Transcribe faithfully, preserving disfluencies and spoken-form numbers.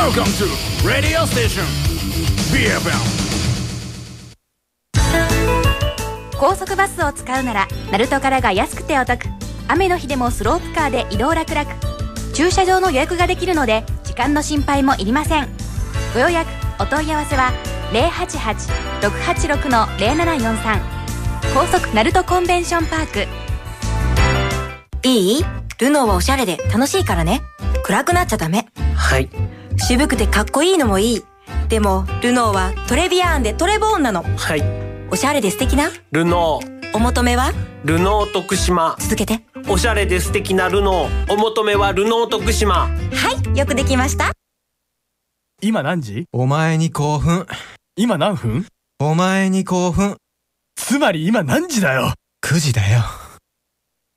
Welcome to Radio Station ビーエフエム。 高速バスを使うなら鳴門からが安くてお得。雨の日でもスロープカーで移動楽々。駐車場の予約ができるので時間の心配もいりません。ご予約お問い合わせは ゼロはちはち ろくはちろく ゼロななよんさん。 高速鳴門コンベンションパーク。 いい？ルノーはおしゃれで楽しいからね。暗くなっちゃダメ。 はい。 渋くてかっこいいのもいい。でもルノーはトレビアーンでトレボーンなの。 はい。 おしゃれで素敵なルノー。 お求めはルノー徳島。 続けて。 おしゃれで素敵なルノー。お求めはルノー徳島。 はい、よくできました。 今何時？ お前に興奮。 今何分？ お前に興奮。 つまり今何時だよ。 くじだよ。